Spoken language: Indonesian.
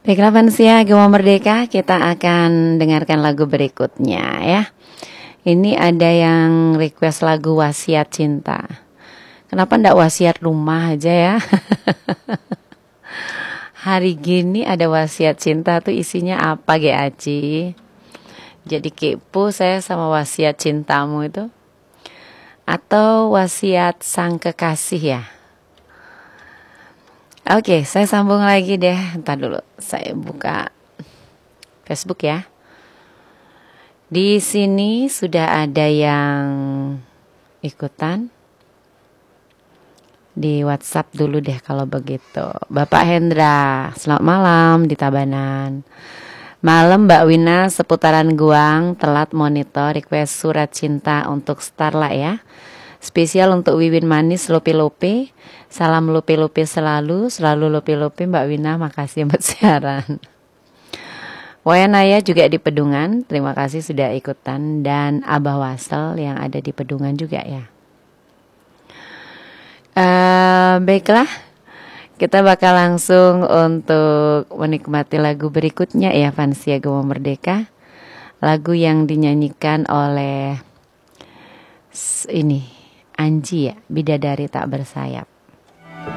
Baiklah Vansia, Gema Merdeka, kita akan dengarkan lagu berikutnya ya. Ini ada yang request lagu Wasiat Cinta. Kenapa ndak wasiat rumah aja ya? Hari gini ada wasiat cinta tuh isinya apa Aci? Jadi kepo saya sama wasiat cintamu itu. Atau wasiat sang kekasih ya? Oke, saya sambung lagi deh. Entar dulu, saya buka Facebook ya. Di sini sudah ada yang ikutan. Di WhatsApp dulu deh kalau begitu. Bapak Hendra, selamat malam di Tabanan. Malam Mbak Wina seputaran Guang, telat monitor request surat cinta untuk Starla ya. Spesial untuk Wiwin Manis Lupi-Lupi. Salam Lupi-Lupi selalu Lupi-Lupi Mbak Wina, makasih buat siaran. Wayanaya juga di Pedungan, terima kasih sudah ikutan. Dan Abah Wasel yang ada di Pedungan juga ya. Baiklah, kita bakal langsung untuk menikmati lagu berikutnya ya, Vansia Gema Merdeka. Lagu yang dinyanyikan oleh ini Anji ya, Bidadari Tak Bersayap.